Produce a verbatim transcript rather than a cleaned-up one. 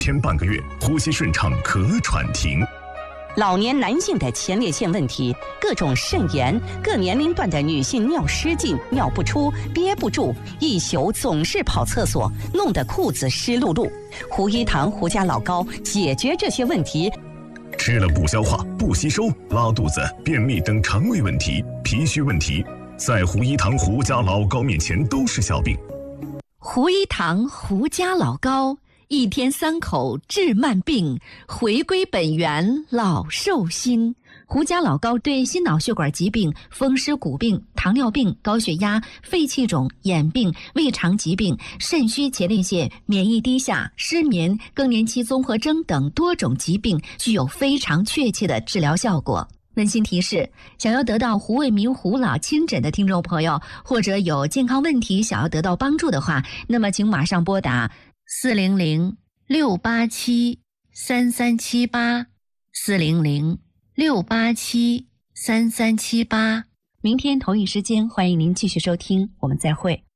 天半个月，呼吸顺畅，可喘停。 老年男性的前列腺问题，各种肾炎，各年龄段的女性尿失禁、尿不出、憋不住，一宿总是跑厕所，弄得裤子湿漉漉。胡一堂胡家老膏解决这些问题。 吃了不消化、不吸收、拉肚子、便秘等肠胃问题、脾虚问题，在胡一堂胡家老膏面前都是小病。 胡一堂胡家老膏，一天三口治慢病，回归本源老寿星。胡家老膏对心脑血管疾病、风湿骨病、糖尿病、高血压、肺气肿、眼病、胃肠疾病、肾虚前列腺、免疫低下、失眠、更年期综合征等多种疾病具有非常确切的治疗效果。温馨提示：想要得到胡卫民胡老亲诊的听众朋友，或者有健康问题想要得到帮助的话，那么请马上拨打四零零六八七三三七八四零零六八七三三七八。明天同一时间，欢迎您继续收听，我们再会。